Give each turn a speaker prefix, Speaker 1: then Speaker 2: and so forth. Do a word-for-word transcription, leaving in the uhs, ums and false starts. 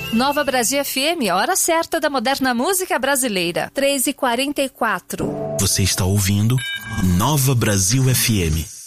Speaker 1: Nova Brasil F M, hora certa da moderna música brasileira. três e quarenta e quatro.
Speaker 2: Você está ouvindo Nova Brasil F M.